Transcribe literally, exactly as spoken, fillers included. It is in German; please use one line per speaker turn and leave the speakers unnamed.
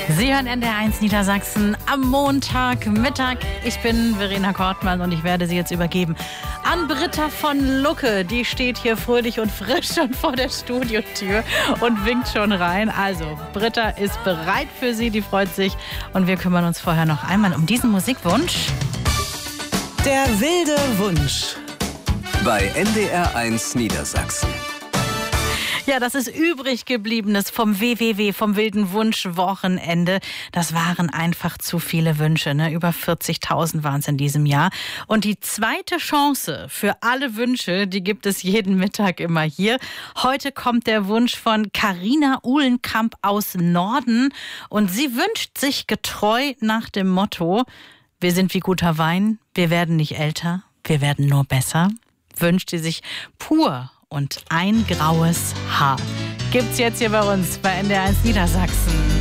Sie hören N D R eins Niedersachsen am Montagmittag. Ich bin Verena Kortmann und ich werde Sie jetzt übergeben an Britta von Lucke. Die steht hier fröhlich und frisch schon vor der Studiotür und winkt schon rein. Also, Britta ist bereit für Sie, die freut sich. Und wir kümmern uns vorher noch einmal um diesen Musikwunsch.
Der wilde Wunsch.
Bei N D R eins Niedersachsen.
Ja, das ist übrig gebliebenes vom W W W, vom wilden Wunsch-Wochenende. Das waren einfach zu viele Wünsche, ne? Über vierzigtausend waren es in diesem Jahr. Und die zweite Chance für alle Wünsche, die gibt es jeden Mittag immer hier. Heute kommt der Wunsch von Carina Uhlenkamp aus Norden. Und sie wünscht sich getreu nach dem Motto: Wir sind wie guter Wein, wir werden nicht älter, wir werden nur besser. Wünscht sie sich pur und ein graues Haar. Gibt's jetzt hier bei uns bei N D R eins Niedersachsen.